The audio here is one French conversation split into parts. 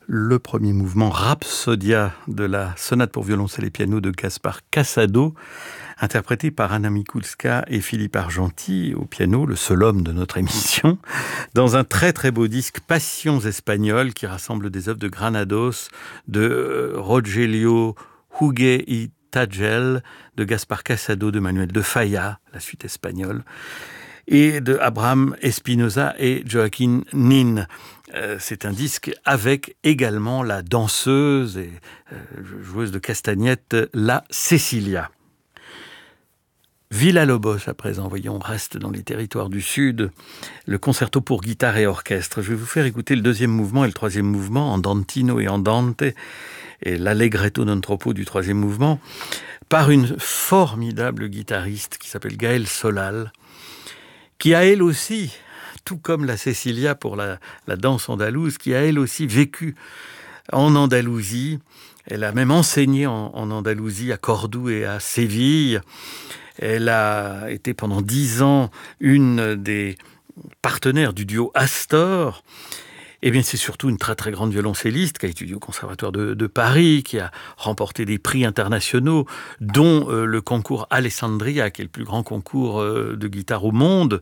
le premier mouvement Rhapsodia de la sonate pour violoncelle et piano de Gaspar Casado, interprété par Anna Mikulska et Philippe Argenti au piano, le seul homme de notre émission, dans un très très beau disque Passions espagnoles qui rassemble des œuvres de Granados, de Rogelio Huguet y Tagel, de Gaspar Casado, de Manuel de Falla, la suite espagnole, et de Abraham Espinosa et Joaquín Nin. C'est un disque avec également la danseuse et joueuse de castagnette, la Cecilia. Villa-Lobos, à présent, voyons, on reste dans les territoires du Sud, le concerto pour guitare et orchestre. Je vais vous faire écouter le deuxième mouvement et le troisième mouvement, andantino et andante, et l'allegretto non troppo du troisième mouvement, par une formidable guitariste qui s'appelle Gaëlle Solal, qui a elle aussi, tout comme la Cecilia pour la danse andalouse, qui a elle aussi vécu en Andalousie. Elle a même enseigné en Andalousie, à Cordoue et à Séville. Elle a été pendant 10 ans une des partenaires du duo Astor. Eh bien, c'est surtout une très très grande violoncelliste qui a étudié au Conservatoire de Paris, qui a remporté des prix internationaux, dont le concours Alessandria, qui est le plus grand concours de guitare au monde.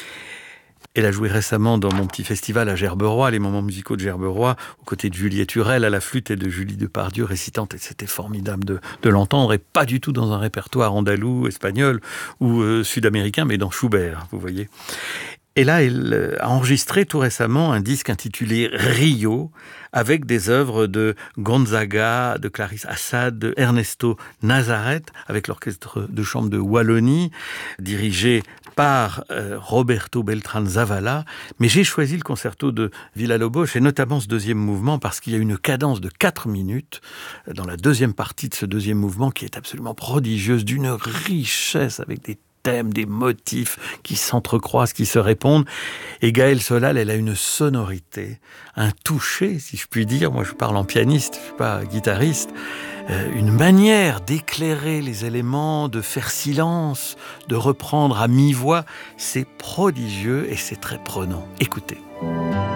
Elle a joué récemment dans mon petit festival à Gerberoy, les moments musicaux de Gerberoy, aux côtés de Juliette Hurel à la flûte et de Julie Depardieu récitante. Et c'était formidable de l'entendre, et pas du tout dans un répertoire andalou, espagnol ou sud-américain, mais dans Schubert, vous voyez. Et là, elle a enregistré tout récemment un disque intitulé Rio, avec des œuvres de Gonzaga, de Clarisse Assad, de Ernesto Nazareth, avec l'orchestre de chambre de Wallonie, dirigé par Roberto Beltrán Zavala. Mais j'ai choisi le concerto de Villa-Lobos, et notamment ce deuxième mouvement, parce qu'il y a une cadence de 4 minutes dans la deuxième partie de ce deuxième mouvement, qui est absolument prodigieuse, d'une richesse, avec des thèmes, des motifs qui s'entrecroisent, qui se répondent. Et Gaëlle Solal, elle a une sonorité, un toucher, si je puis dire. Moi, je parle en pianiste, je ne suis pas guitariste. Une manière d'éclairer les éléments, de faire silence, de reprendre à mi-voix. C'est prodigieux et c'est très prenant. Écoutez.